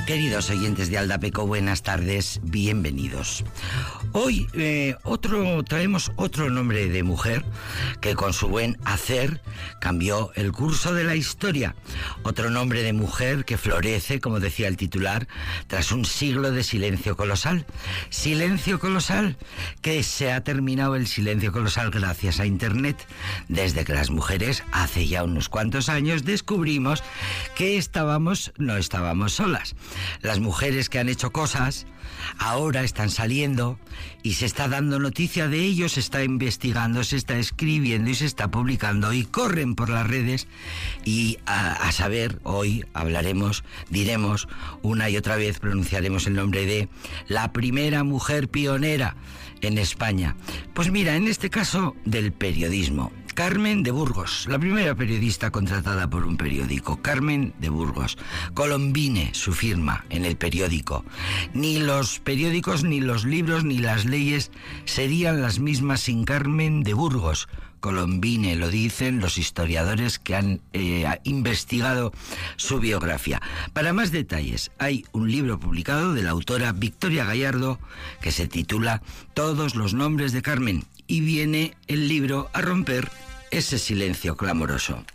Queridos oyentes de Aldapeco, buenas tardes, bienvenidos. Hoy traemos otro nombre de mujer que con su buen hacer cambió el curso de la historia. Otro nombre de mujer que florece, como decía el titular, tras un siglo de silencio colosal. Silencio colosal, que se ha terminado el silencio colosal gracias a Internet. Desde que las mujeres, hace ya unos cuantos años, descubrimos que no estábamos solas. Las mujeres que han hecho cosas ahora están saliendo y se está dando noticia de ellos, se está investigando, se está escribiendo y se está publicando y corren por las redes y a saber, hoy diremos una y otra vez, pronunciaremos el nombre de la primera mujer pionera en España. Pues mira, en este caso del periodismo. Carmen de Burgos, la primera periodista contratada por un periódico. Carmen de Burgos. Colombine, su firma en el periódico. Ni los periódicos, ni los libros, ni las leyes serían las mismas sin Carmen de Burgos. Colombine, lo dicen los historiadores que han investigado su biografía. Para más detalles, hay un libro publicado de la autora Victoria Gallardo que se titula Todos los nombres de Carmen, y viene el libro a romper ese silencio clamoroso.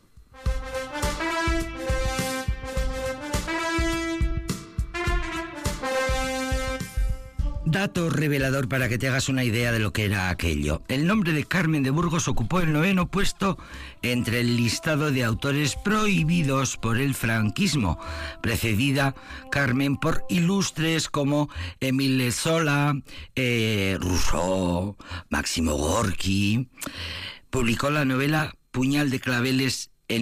Dato revelador para que te hagas una idea de lo que era aquello. El nombre de Carmen de Burgos ocupó el 9º puesto entre el listado de autores prohibidos por el franquismo, precedida Carmen por ilustres como Émile Zola, Rousseau, Máximo Gorki. Publicó la novela Puñal de claveles en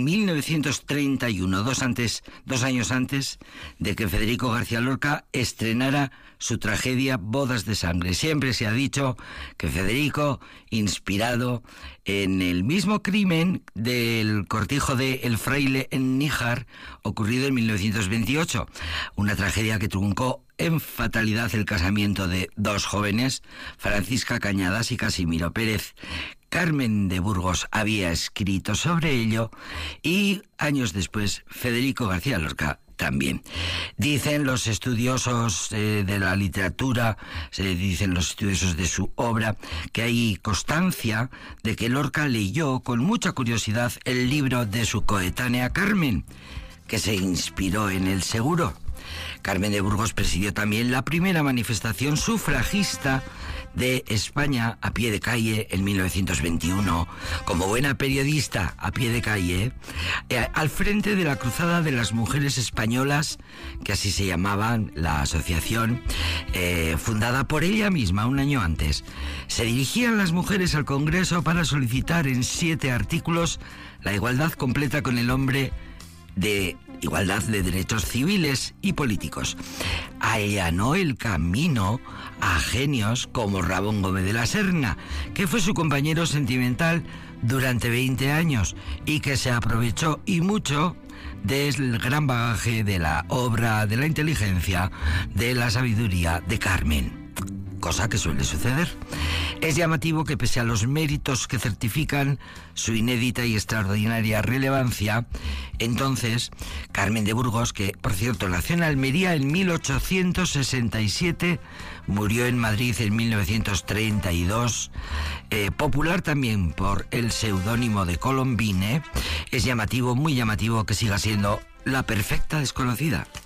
1931, dos años antes de que Federico García Lorca estrenara su tragedia Bodas de Sangre. Siempre se ha dicho que Federico, inspirado en el mismo crimen del cortijo de El Fraile en Níjar, ocurrido en 1928, una tragedia que truncó en fatalidad el casamiento de dos jóvenes, Francisca Cañadas y Casimiro Pérez. Carmen de Burgos había escrito sobre ello y años después Federico García Lorca también. Dicen los estudiosos de la literatura, dicen los estudiosos de su obra, que hay constancia de que Lorca leyó con mucha curiosidad el libro de su coetánea Carmen, que se inspiró en él seguro. Carmen de Burgos presidió también la primera manifestación sufragista de España a pie de calle en 1921, como buena periodista a pie de calle, al frente de la Cruzada de las Mujeres Españolas, que así se llamaban, la asociación, fundada por ella misma un año antes. Se dirigían las mujeres al Congreso para solicitar en 7 artículos la igualdad completa con el hombre, de igualdad de derechos civiles y políticos. Allanó el camino a genios como Ramón Gómez de la Serna, que fue su compañero sentimental durante 20 años y que se aprovechó y mucho del gran bagaje de la obra, de la inteligencia, de la sabiduría de Carmen. Cosa que suele suceder. Es llamativo que pese a los méritos que certifican su inédita y extraordinaria relevancia, entonces Carmen de Burgos, que por cierto nació en Almería en 1867, murió en Madrid en 1932, popular también por el seudónimo de Colombine, es llamativo, muy llamativo, que siga siendo la perfecta desconocida.